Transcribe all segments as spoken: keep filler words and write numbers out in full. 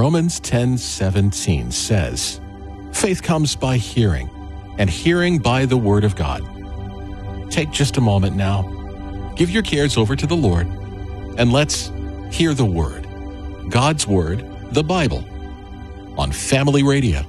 Romans ten seventeen says, "Faith comes by hearing, and hearing by the Word of God." Take just a moment now. Give your cares over to the Lord, and let's hear the Word, God's Word, the Bible, on Family Radio.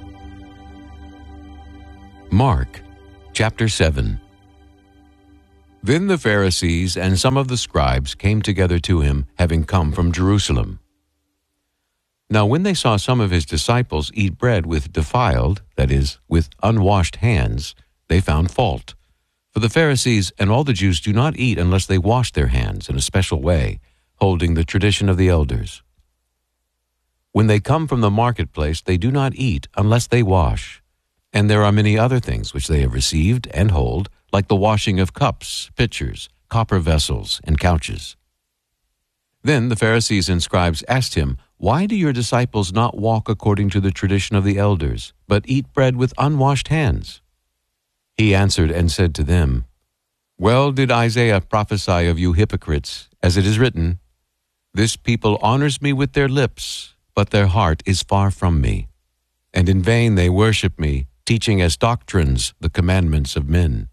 Mark chapter seven. Then the Pharisees and some of the scribes came together to him, having come from Jerusalem. Now when they saw some of his disciples eat bread with defiled, that is, with unwashed hands, they found fault. For the Pharisees and all the Jews do not eat unless they wash their hands in a special way, holding the tradition of the elders. When they come from the marketplace, they do not eat unless they wash. And there are many other things which they have received and hold, like the washing of cups, pitchers, copper vessels, and couches. Then the Pharisees and scribes asked him, "Why do your disciples not walk according to the tradition of the elders, but eat bread with unwashed hands?" He answered and said to them, "Well did Isaiah prophesy of you hypocrites, as it is written, 'This people honors me with their lips, but their heart is far from me. And in vain they worship me, teaching as doctrines the commandments of men.'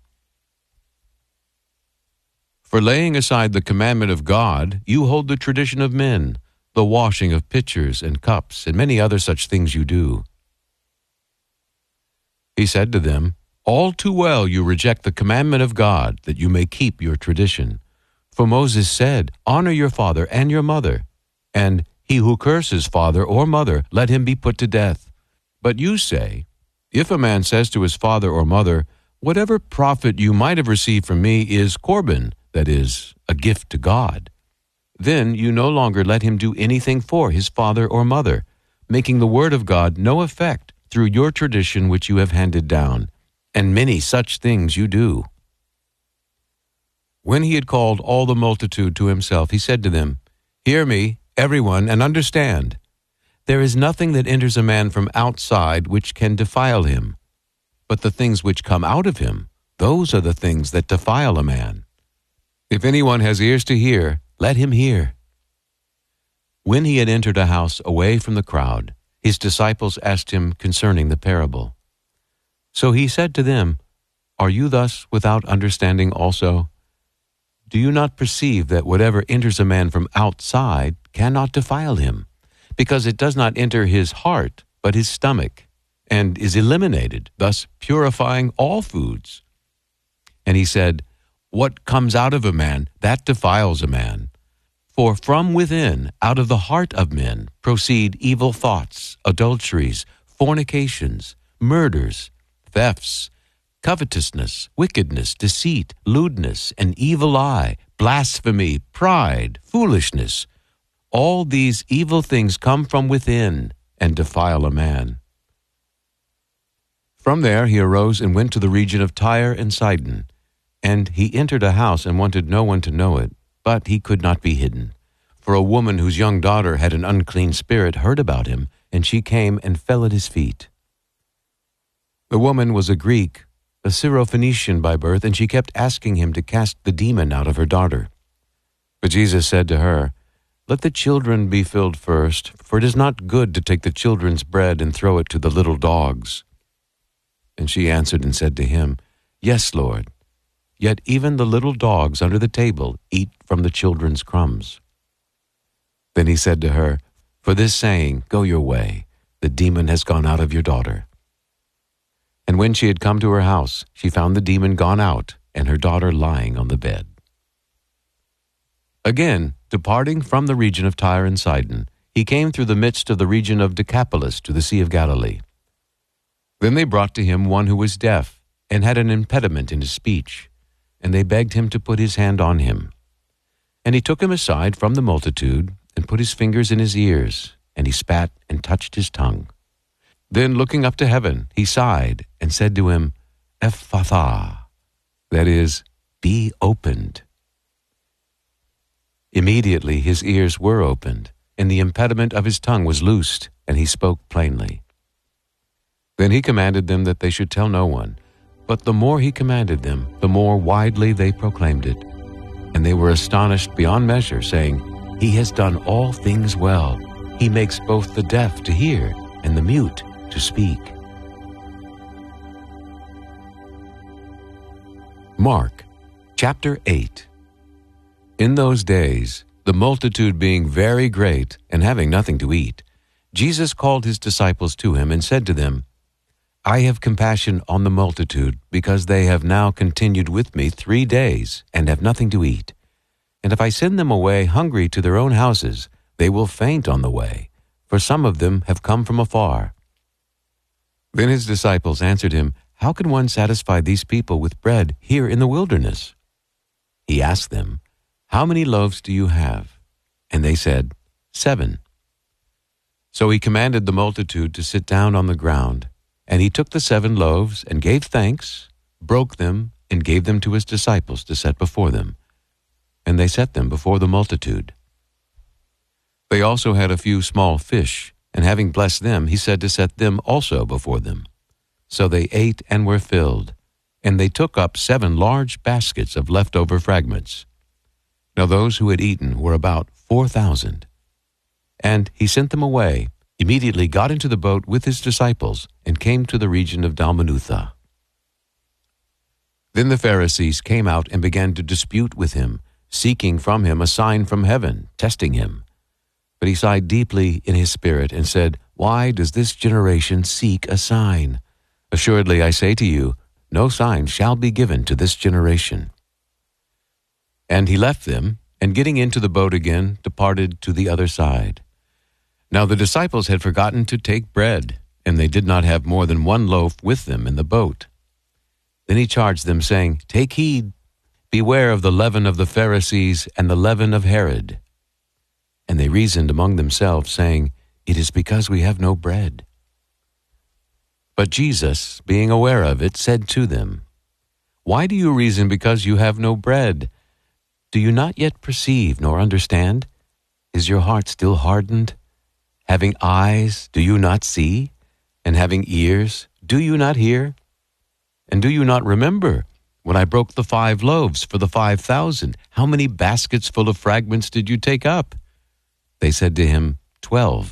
For laying aside the commandment of God, you hold the tradition of men, the washing of pitchers and cups, and many other such things you do." He said to them, "All too well you reject the commandment of God, that you may keep your tradition. For Moses said, 'Honor your father and your mother,' and 'He who curses father or mother, let him be put to death.' But you say, 'If a man says to his father or mother, whatever profit you might have received from me is korban,' that is, a gift to God, then you no longer let him do anything for his father or mother, making the word of God no effect through your tradition which you have handed down, and many such things you do." When he had called all the multitude to himself, he said to them, "Hear me, everyone, and understand. There is nothing that enters a man from outside which can defile him, but the things which come out of him, those are the things that defile a man. If anyone has ears to hear, let him hear." When he had entered a house away from the crowd, his disciples asked him concerning the parable. So he said to them, "Are you thus without understanding also? Do you not perceive that whatever enters a man from outside cannot defile him, because it does not enter his heart, but his stomach, and is eliminated, thus purifying all foods?" And he said, "What comes out of a man, that defiles a man. For from within, out of the heart of men, proceed evil thoughts, adulteries, fornications, murders, thefts, covetousness, wickedness, deceit, lewdness, an evil eye, blasphemy, pride, foolishness. All these evil things come from within and defile a man." From there he arose and went to the region of Tyre and Sidon. And he entered a house and wanted no one to know it, but he could not be hidden. For a woman whose young daughter had an unclean spirit heard about him, and she came and fell at his feet. The woman was a Greek, a Syrophoenician by birth, and she kept asking him to cast the demon out of her daughter. But Jesus said to her, "Let the children be filled first, for it is not good to take the children's bread and throw it to the little dogs." And she answered and said to him, "Yes, Lord. Yet even the little dogs under the table eat from the children's crumbs." Then he said to her, "For this saying, go your way. The demon has gone out of your daughter." And when she had come to her house, she found the demon gone out, and her daughter lying on the bed. Again, departing from the region of Tyre and Sidon, he came through the midst of the region of Decapolis to the Sea of Galilee. Then they brought to him one who was deaf, and had an impediment in his speech. And they begged him to put his hand on him. And he took him aside from the multitude, and put his fingers in his ears, and he spat and touched his tongue. Then looking up to heaven, he sighed, and said to him, "Ephphatha," that is, "Be opened." Immediately his ears were opened, and the impediment of his tongue was loosed, and he spoke plainly. Then he commanded them that they should tell no one. But the more he commanded them, the more widely they proclaimed it. And they were astonished beyond measure, saying, "He has done all things well. He makes both the deaf to hear and the mute to speak. Mark chapter eight. In those days, the multitude being very great and having nothing to eat, Jesus called his disciples to him and said to them, I have compassion on the multitude, because they have now continued with me three days and have nothing to eat. And if I send them away hungry to their own houses, they will faint on the way, for some of them have come from afar. Then his disciples answered him, How can one satisfy these people with bread here in the wilderness? He asked them, How many loaves do you have? And they said, Seven. So he commanded the multitude to sit down on the ground, and he took the seven loaves and gave thanks, broke them, and gave them to his disciples to set before them. And they set them before the multitude. They also had a few small fish, and having blessed them, he said to set them also before them. So they ate and were filled, and they took up seven large baskets of leftover fragments. Now those who had eaten were about four thousand. And he sent them away, immediately got into the boat with his disciples, and came to the region of Dalmanutha. Then the Pharisees came out and began to dispute with him, seeking from him a sign from heaven, testing him. But he sighed deeply in his spirit and said, Why does this generation seek a sign? Assuredly, I say to you, no sign shall be given to this generation. And he left them, and getting into the boat again, departed to the other side. Now the disciples had forgotten to take bread, and they did not have more than one loaf with them in the boat. Then he charged them, saying, Take heed, beware of the leaven of the Pharisees and the leaven of Herod. And they reasoned among themselves, saying, It is because we have no bread. But Jesus, being aware of it, said to them, Why do you reason because you have no bread? Do you not yet perceive nor understand? Is your heart still hardened? Having eyes, do you not see? And having ears, do you not hear? And do you not remember, when I broke the five loaves for the five thousand, how many baskets full of fragments did you take up? They said to him, Twelve.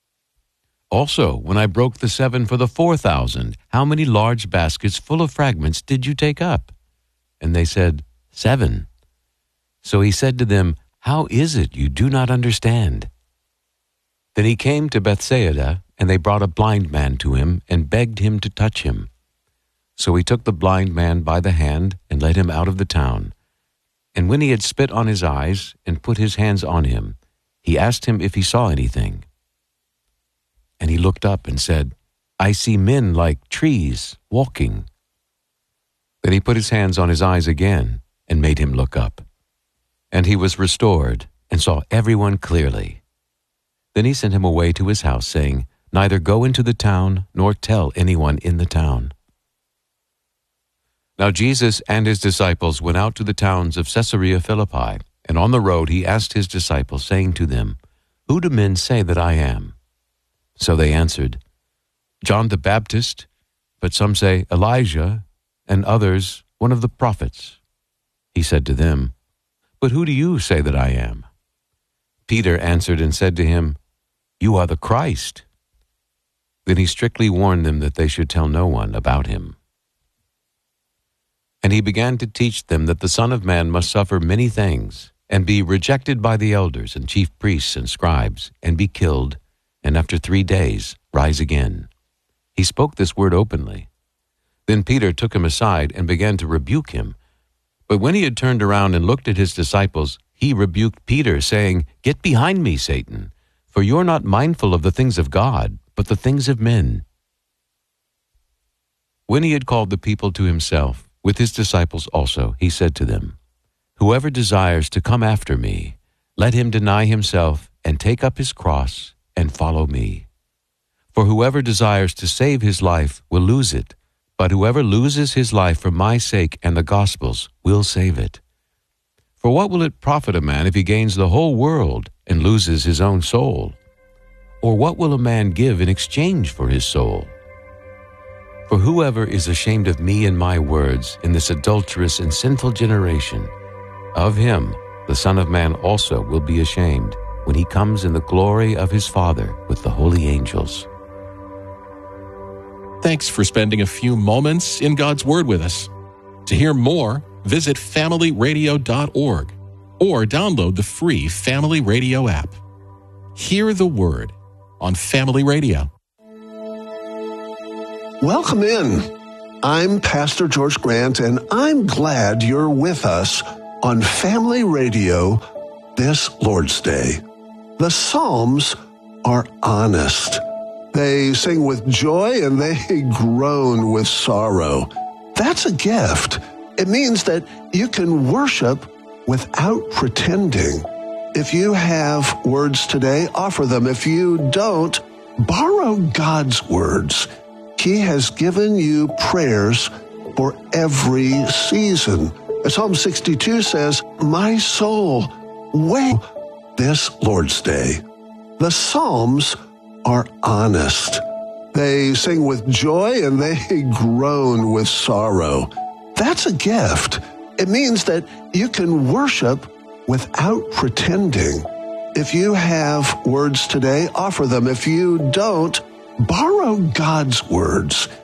Also, when I broke the seven for the four thousand, how many large baskets full of fragments did you take up? And they said, Seven. So he said to them, How is it you do not understand? Then he came to Bethsaida, and they brought a blind man to him, and begged him to touch him. So he took the blind man by the hand, and led him out of the town. And when he had spit on his eyes, and put his hands on him, he asked him if he saw anything. And he looked up and said, I see men like trees walking. Then he put his hands on his eyes again, and made him look up. And he was restored, and saw everyone clearly. Then he sent him away to his house, saying, Neither go into the town, nor tell anyone in the town. Now Jesus and his disciples went out to the towns of Caesarea Philippi, and on the road he asked his disciples, saying to them, Who do men say that I am? So they answered, John the Baptist, but some say Elijah, and others one of the prophets. He said to them, But who do you say that I am? Peter answered and said to him, You are the Christ. Then he strictly warned them that they should tell no one about him. And he began to teach them that the Son of Man must suffer many things, and be rejected by the elders and chief priests and scribes, and be killed, and after three days rise again. He spoke this word openly. Then Peter took him aside and began to rebuke him. But when he had turned around and looked at his disciples, he rebuked Peter, saying, Get behind me, Satan, for you're not mindful of the things of God, but the things of men. When he had called the people to himself, with his disciples also, he said to them, Whoever desires to come after me, let him deny himself and take up his cross and follow me. For whoever desires to save his life will lose it, but whoever loses his life for my sake and the gospel's will save it. For what will it profit a man if he gains the whole world and loses his own soul? Or what will a man give in exchange for his soul? For whoever is ashamed of me and my words in this adulterous and sinful generation, of him the Son of Man also will be ashamed when he comes in the glory of his Father with the holy angels. Thanks for spending a few moments in God's Word with us. To hear more, visit family radio dot org or download the free Family Radio app. Hear the Word on Family Radio. Welcome in. I'm Pastor George Grant, and I'm glad you're with us on Family Radio this Lord's Day. The Psalms are honest. They sing with joy and they groan with sorrow. That's a gift. It means that you can worship without pretending. If you have words today, offer them. If you don't, borrow God's words. He has given you prayers for every season. Psalm sixty-two says, "My soul, wait this Lord's Day." The Psalms are honest. They sing with joy and they groan with sorrow. That's a gift. It means that you can worship without pretending. If you have words today, offer them. If you don't, borrow God's words.